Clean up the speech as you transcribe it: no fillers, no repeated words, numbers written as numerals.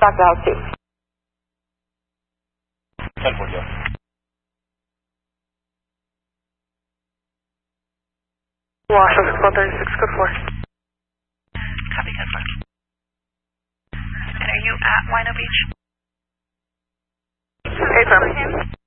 back to house 2. 10-4, Joe. Wash 436, code 4. Copy, code 4. And are you at Wino Beach? Affirm.